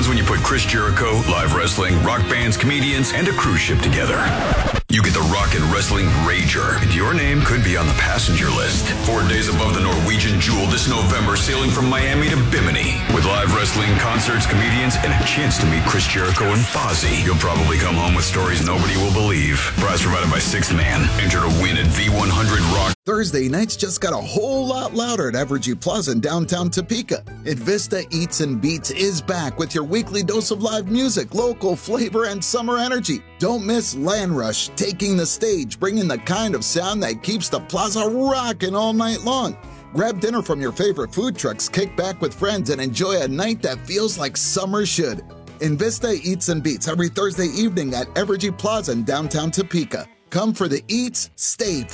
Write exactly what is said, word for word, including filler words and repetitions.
happens when you put Chris Jericho, live wrestling, rock bands, comedians, and a cruise ship together. You get the Rock and Wrestling Rager, and your name could be on the passenger list. Four days above the Norwegian Jewel this November, sailing from Miami to Bimini. With live wrestling, concerts, comedians, and a chance to meet Chris Jericho and Fozzy. You'll probably come home with stories nobody will believe. Prize provided by Sixth Man. Enter to win at V one hundred Rock. Thursday nights just got a whole lot louder at Evergy Plaza in downtown Topeka. Invista Eats and Beats is back with your weekly dose of live music, local flavor, and summer energy. Don't miss Land Rush taking the stage, bringing the kind of sound that keeps the plaza rocking all night long. Grab dinner from your favorite food trucks, kick back with friends, and enjoy a night that feels like summer should. Invista Eats and Beats every Thursday evening at Evergy Plaza in downtown Topeka. Come for the eats, stay for